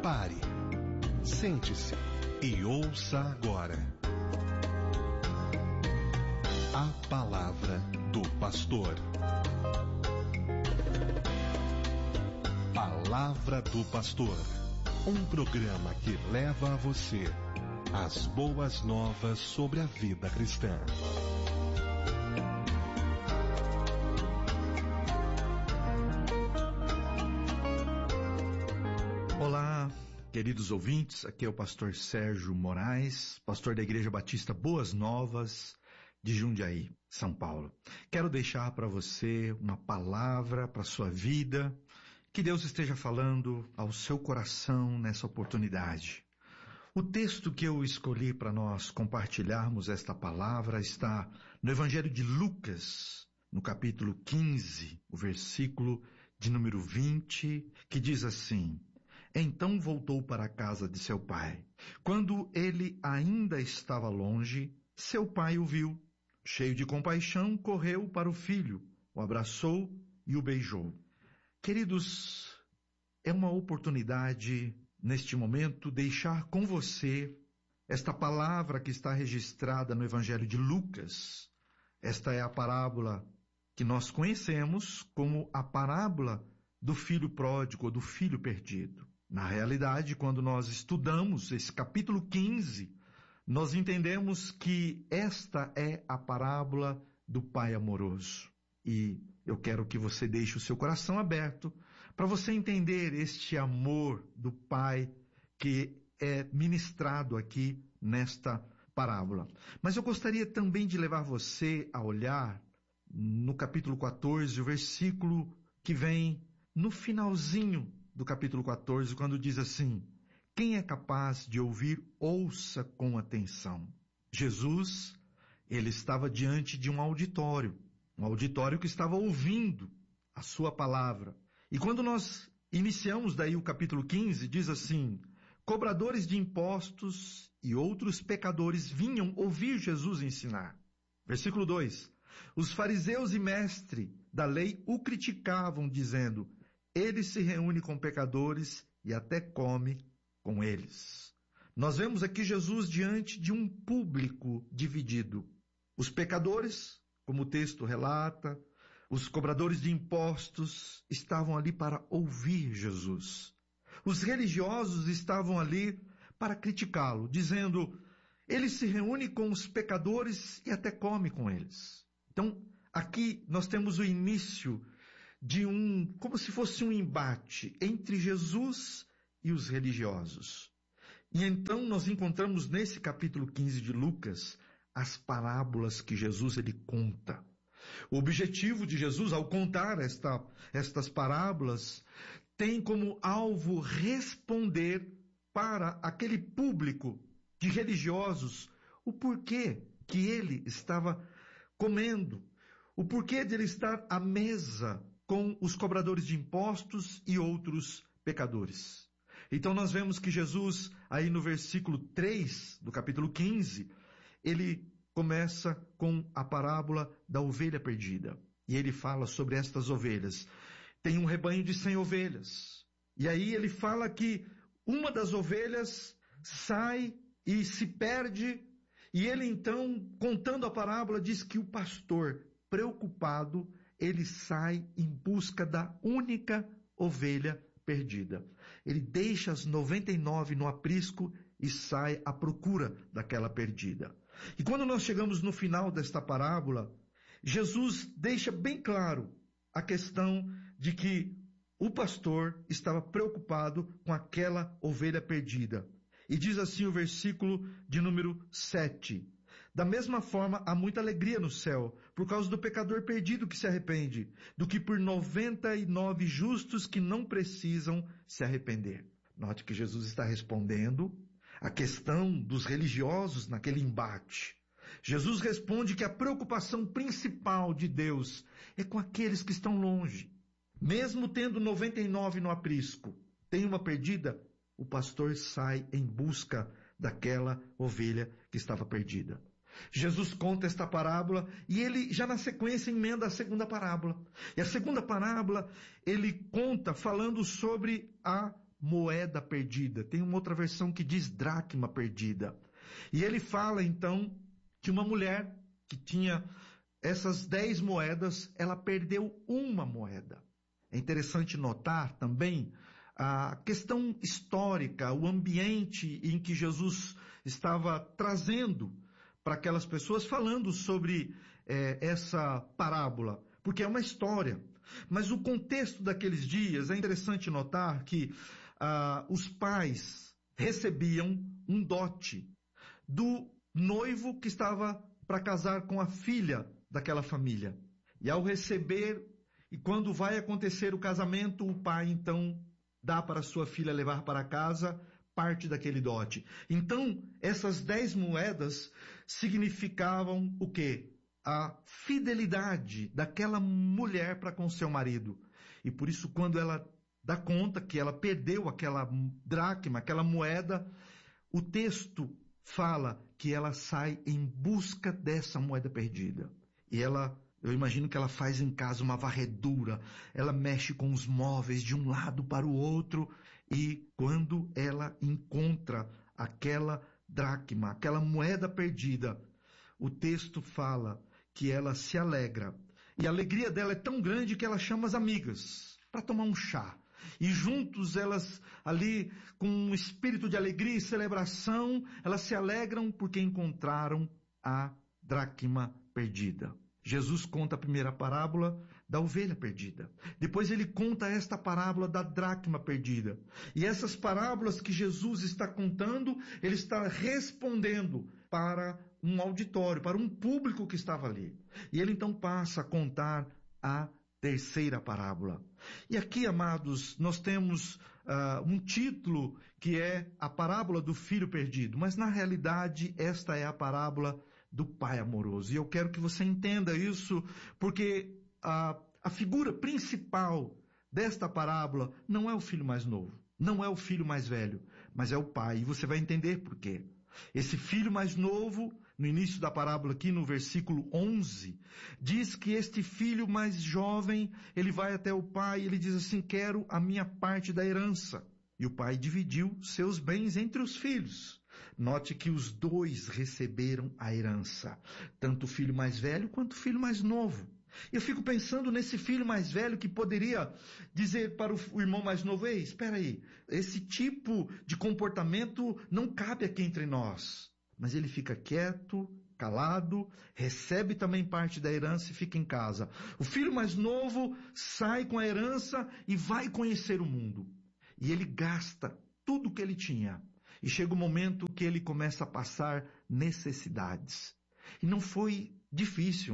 Pare, sente-se e ouça agora a palavra do pastor. Palavra do Pastor, um programa que leva a você as boas novas sobre a vida cristã. Olá, queridos ouvintes, aqui é o pastor Sérgio Moraes, pastor da Igreja Batista Boas Novas de Jundiaí, São Paulo. Quero deixar para você uma palavra para a sua vida, que Deus esteja falando ao seu coração nessa oportunidade. O texto que eu escolhi para nós compartilharmos esta palavra está no Evangelho de Lucas, no capítulo 15, o versículo de número 20, que diz assim: Então voltou para a casa de seu pai. Quando ele ainda estava longe, seu pai o viu. Cheio de compaixão, correu para o filho, o abraçou e o beijou. Queridos, é uma oportunidade, neste momento, deixar com você esta palavra que está registrada no Evangelho de Lucas. Esta é a parábola que nós conhecemos como a parábola do filho pródigo ou do filho perdido. Na realidade, quando nós estudamos esse capítulo 15, nós entendemos que esta é a parábola do pai amoroso. E eu quero que você deixe o seu coração aberto para você entender este amor do pai que é ministrado aqui nesta parábola. Mas eu gostaria também de levar você a olhar no capítulo 14, o versículo que vem no finalzinho do capítulo 14, quando diz assim: quem é capaz de ouvir, ouça com atenção. Jesus, ele estava diante de um auditório que estava ouvindo a sua palavra. E quando nós iniciamos daí o capítulo 15, diz assim: cobradores de impostos e outros pecadores vinham ouvir Jesus ensinar. Versículo 2: os fariseus e mestre da lei o criticavam, dizendo: ele se reúne com pecadores e até come com eles. Nós vemos aqui Jesus diante de um público dividido. Os pecadores, como o texto relata, os cobradores de impostos estavam ali para ouvir Jesus. Os religiosos estavam ali para criticá-lo, dizendo: ele se reúne com os pecadores e até come com eles. Então, aqui nós temos o início de como se fosse um embate entre Jesus e os religiosos. E então nós encontramos nesse capítulo 15 de Lucas as parábolas que Jesus ele conta. O objetivo de Jesus ao contar estas parábolas tem como alvo responder para aquele público de religiosos o porquê que ele estava comendo, o porquê de ele estar à mesa com os cobradores de impostos e outros pecadores. Então nós vemos que Jesus, aí no versículo 3 do capítulo 15, ele começa com a parábola da ovelha perdida. E ele fala sobre estas ovelhas. Tem um rebanho de 100 ovelhas. E aí ele fala que uma das ovelhas sai e se perde. E ele então, contando a parábola, diz que o pastor, preocupado, ele sai em busca da única ovelha perdida. Ele deixa as 99 no aprisco e sai à procura daquela perdida. E quando nós chegamos no final desta parábola, Jesus deixa bem claro a questão de que o pastor estava preocupado com aquela ovelha perdida. E diz assim o versículo de número 7. Da mesma forma, há muita alegria no céu, por causa do pecador perdido que se arrepende, do que por 99 justos que não precisam se arrepender. Note que Jesus está respondendo a questão dos religiosos naquele embate. Jesus responde que a preocupação principal de Deus é com aqueles que estão longe. Mesmo tendo 99 no aprisco, tem uma perdida, o pastor sai em busca daquela ovelha que estava perdida. Jesus conta esta parábola e ele já na sequência emenda a segunda parábola. E a segunda parábola ele conta falando sobre a moeda perdida. Tem uma outra versão que diz dracma perdida. E ele fala então que uma mulher que tinha essas 10 moedas, ela perdeu uma moeda. É interessante notar também a questão histórica, o ambiente em que Jesus estava trazendo para aquelas pessoas, falando sobre essa parábola, porque é uma história. Mas o contexto daqueles dias, é interessante notar que os pais recebiam um dote do noivo que estava para casar com a filha daquela família. E ao receber, e quando vai acontecer o casamento, o pai então dá para sua filha levar para casa parte daquele dote. Então, essas 10 moedas significavam o quê? A fidelidade daquela mulher para com seu marido. E por isso, quando ela dá conta que ela perdeu aquela dracma, aquela moeda, o texto fala que ela sai em busca dessa moeda perdida. E eu imagino que ela faz em casa uma varredura, ela mexe com os móveis de um lado para o outro, e quando ela encontra aquela dracma, aquela moeda perdida, o texto fala que ela se alegra. E a alegria dela é tão grande que ela chama as amigas para tomar um chá. E juntos elas ali, com um espírito de alegria e celebração, elas se alegram porque encontraram a dracma perdida. Jesus conta a primeira parábola da ovelha perdida. Depois ele conta esta parábola da dracma perdida. E essas parábolas que Jesus está contando, ele está respondendo para um auditório, para um público que estava ali. E ele então passa a contar a terceira parábola. E aqui, amados, nós temos um título que é a parábola do filho perdido, mas na realidade esta é a parábola do pai amoroso. E eu quero que você entenda isso, porque a figura principal desta parábola não é o filho mais novo, não é o filho mais velho, mas é o pai. E você vai entender por quê. Esse filho mais novo, no início da parábola aqui no versículo 11, diz que este filho mais jovem, ele vai até o pai e ele diz assim: quero a minha parte da herança. E o pai dividiu seus bens entre os filhos. Note que os dois receberam a herança, tanto o filho mais velho quanto o filho mais novo. Eu fico pensando nesse filho mais velho que poderia dizer para o irmão mais novo: ei, espera aí, esse tipo de comportamento não cabe aqui entre nós. Mas ele fica quieto, calado, recebe também parte da herança e fica em casa. O filho mais novo sai com a herança e vai conhecer o mundo. E ele gasta tudo o que ele tinha. E chega o momento que ele começa a passar necessidades. E não foi difícil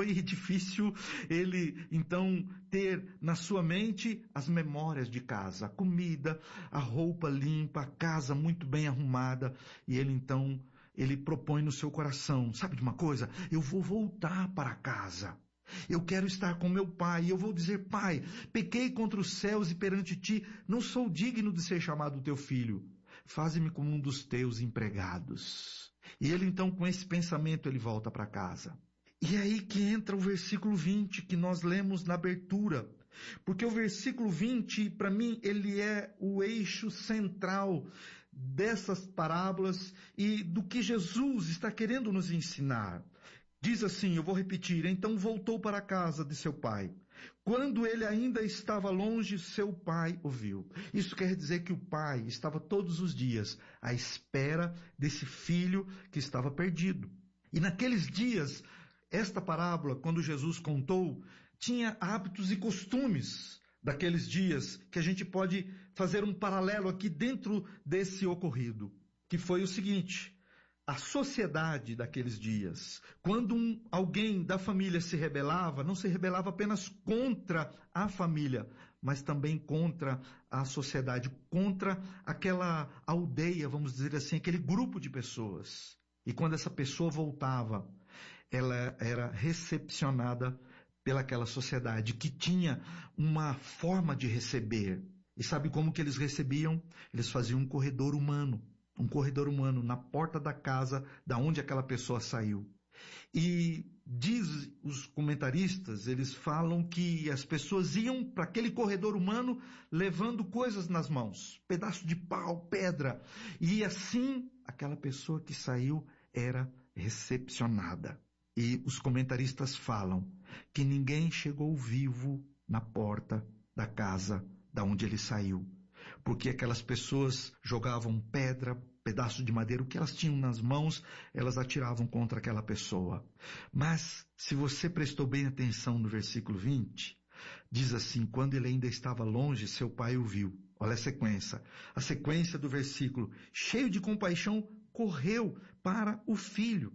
ele então ter na sua mente as memórias de casa, a comida, a roupa limpa, a casa muito bem arrumada. E ele propõe no seu coração: sabe de uma coisa? Eu vou voltar para casa. Eu quero estar com meu pai. E eu vou dizer: pai, pequei contra os céus e perante ti, não sou digno de ser chamado teu filho. Faze-me como um dos teus empregados. E ele então, com esse pensamento, ele volta para casa. E é aí que entra o versículo 20, que nós lemos na abertura. Porque o versículo 20, para mim, ele é o eixo central dessas parábolas e do que Jesus está querendo nos ensinar. Diz assim, eu vou repetir: então voltou para a casa de seu pai. Quando ele ainda estava longe, seu pai o viu. Isso quer dizer que o pai estava todos os dias à espera desse filho que estava perdido. E naqueles dias, esta parábola, quando Jesus contou, tinha hábitos e costumes daqueles dias, que a gente pode fazer um paralelo aqui dentro desse ocorrido, que foi o seguinte: a sociedade daqueles dias, quando alguém da família se rebelava, não se rebelava apenas contra a família, mas também contra a sociedade, contra aquela aldeia, vamos dizer assim, aquele grupo de pessoas. E quando essa pessoa voltava, ela era recepcionada pelaquela sociedade que tinha uma forma de receber. E sabe como que eles recebiam? Eles faziam um corredor humano na porta da casa da onde aquela pessoa saiu. E diz os comentaristas, eles falam que as pessoas iam para aquele corredor humano levando coisas nas mãos, pedaço de pau, pedra, e assim aquela pessoa que saiu era recepcionada. E os comentaristas falam que ninguém chegou vivo na porta da casa da onde ele saiu, porque aquelas pessoas jogavam pedra, pedaço de madeira, o que elas tinham nas mãos, elas atiravam contra aquela pessoa. Mas, se você prestou bem atenção no versículo 20, diz assim: quando ele ainda estava longe, seu pai o viu. Olha a sequência do versículo. Cheio de compaixão, correu para o filho.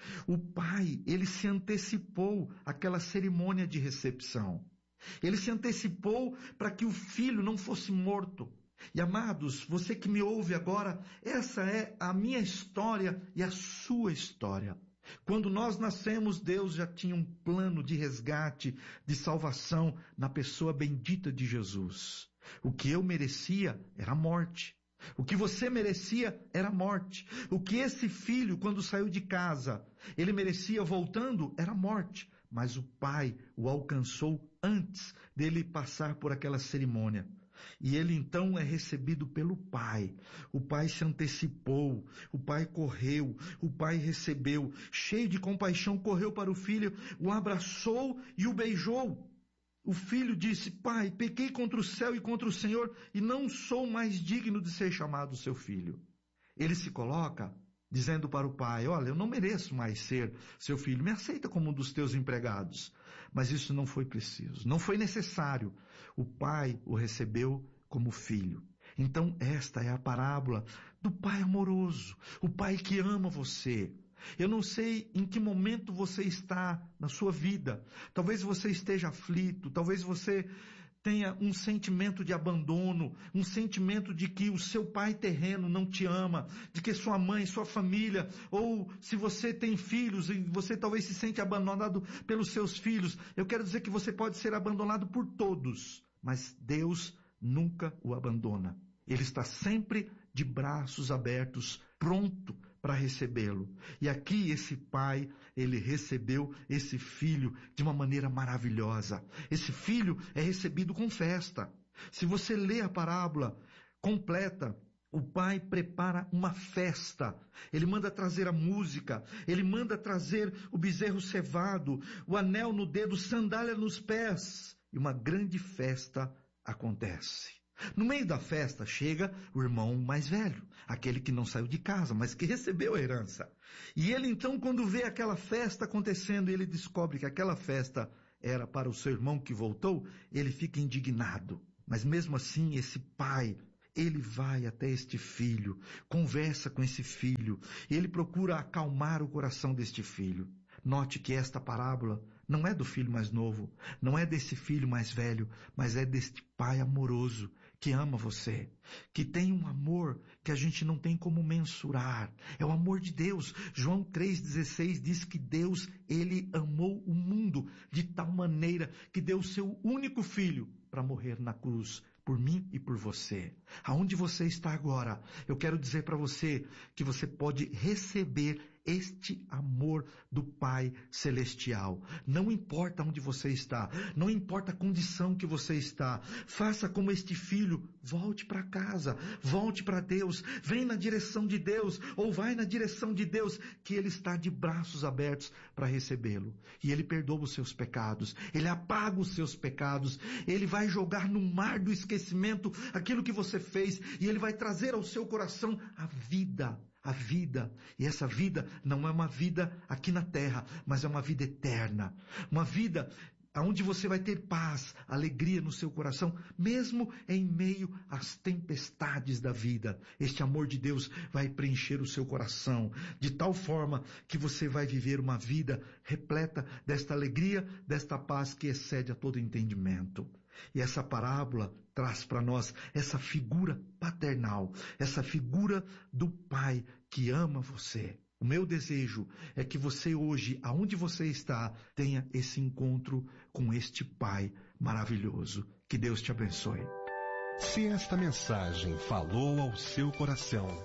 O pai, ele se antecipou àquela cerimônia de recepção. Ele se antecipou para que o filho não fosse morto. E amados, você que me ouve agora, essa é a minha história e a sua história. Quando nós nascemos, Deus já tinha um plano de resgate, de salvação na pessoa bendita de Jesus. O que eu merecia era a morte. O que você merecia era a morte. O que esse filho, quando saiu de casa, ele merecia voltando, era a morte. Mas o pai o alcançou antes dele passar por aquela cerimônia. E ele então é recebido pelo pai. O pai se antecipou, o pai correu, o pai recebeu, cheio de compaixão, correu para o filho, o abraçou e o beijou. O filho disse: pai, pequei contra o céu e contra o Senhor e não sou mais digno de ser chamado seu filho. Ele se coloca dizendo para o pai: olha, eu não mereço mais ser seu filho, me aceita como um dos teus empregados. Mas isso não foi preciso, não foi necessário. O pai o recebeu como filho. Então esta é a parábola do pai amoroso, o pai que ama você. Eu não sei em que momento você está na sua vida. Talvez você esteja aflito, talvez você tenha um sentimento de abandono, um sentimento de que o seu pai terreno não te ama, de que sua mãe, sua família, ou se você tem filhos e você talvez se sente abandonado pelos seus filhos, eu quero dizer que você pode ser abandonado por todos, mas Deus nunca o abandona. Ele está sempre de braços abertos, pronto para recebê-lo. E aqui esse pai, ele recebeu esse filho de uma maneira maravilhosa. Esse filho é recebido com festa. Se você lê a parábola completa, o pai prepara uma festa. Ele manda trazer a música, ele manda trazer o bezerro cevado, o anel no dedo, sandália nos pés. E uma grande festa acontece. No meio da festa chega o irmão mais velho, aquele que não saiu de casa, mas que recebeu a herança. E ele então, quando vê aquela festa acontecendo, ele descobre que aquela festa era para o seu irmão que voltou, ele fica indignado. Mas mesmo assim, esse pai, ele vai até este filho, conversa com esse filho, e ele procura acalmar o coração deste filho. Note que esta parábola não é do filho mais novo, não é desse filho mais velho, mas é deste pai amoroso que ama você, que tem um amor que a gente não tem como mensurar. É o amor de Deus. João 3,16 diz que Deus, ele amou o mundo de tal maneira que deu o seu único filho para morrer na cruz, por mim e por você. Aonde você está agora, eu quero dizer para você que você pode receber este amor do Pai Celestial. Não importa onde você está, não importa a condição que você está, faça como este filho, volte para casa, volte para Deus, vem na direção de Deus, ou vai na direção de Deus, que Ele está de braços abertos para recebê-lo. E Ele perdoa os seus pecados, Ele apaga os seus pecados, Ele vai jogar no mar do esquecimento aquilo que você fez, e Ele vai trazer ao seu coração a vida. A vida, e essa vida não é uma vida aqui na terra, mas é uma vida eterna, uma vida onde você vai ter paz, alegria no seu coração, mesmo em meio às tempestades da vida. Este amor de Deus vai preencher o seu coração, de tal forma que você vai viver uma vida repleta desta alegria, desta paz que excede a todo entendimento. E essa parábola traz para nós essa figura paternal, essa figura do Pai que ama você. O meu desejo é que você hoje, aonde você está, tenha esse encontro com este Pai maravilhoso. Que Deus te abençoe. Se esta mensagem falou ao seu coração,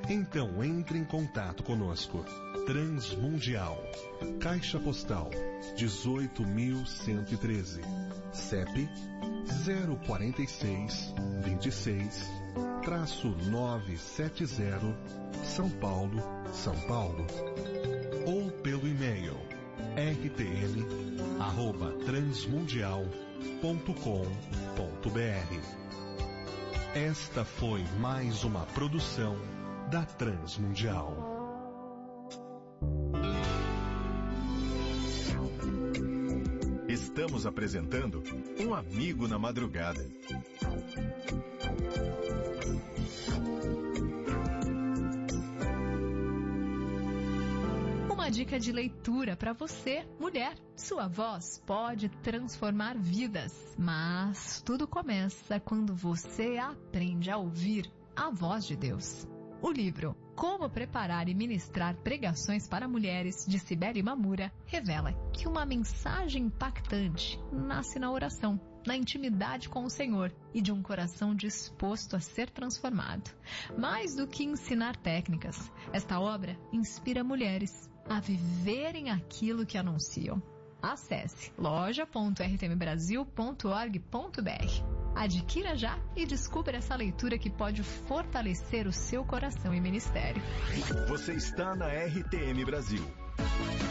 Então entre em contato conosco. Transmundial. Caixa Postal 18.113. CEP 046 26-970 São Paulo, São Paulo. Ou pelo e-mail rtm@transmundial.com.br. Esta foi mais uma produção da Transmundial. Estamos apresentando Um Amigo na Madrugada. Uma dica de leitura para você, mulher. Sua voz pode transformar vidas, mas tudo começa quando você aprende a ouvir a voz de Deus. O livro Como Preparar e Ministrar Pregações para Mulheres, de Cibele Mamura, revela que uma mensagem impactante nasce na oração, na intimidade com o Senhor e de um coração disposto a ser transformado. Mais do que ensinar técnicas, esta obra inspira mulheres a viverem aquilo que anunciam. Acesse loja.rtmbrasil.org.br. Adquira já e descubra essa leitura que pode fortalecer o seu coração e ministério. Você está na RTM Brasil.